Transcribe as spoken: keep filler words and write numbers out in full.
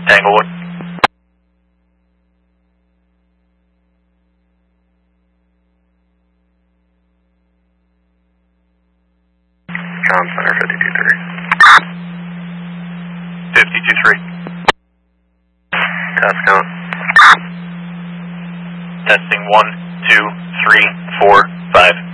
Tanglewood. Com Center fifty-two three. fifty-two three. Test count. Testing one, two, three, four, five.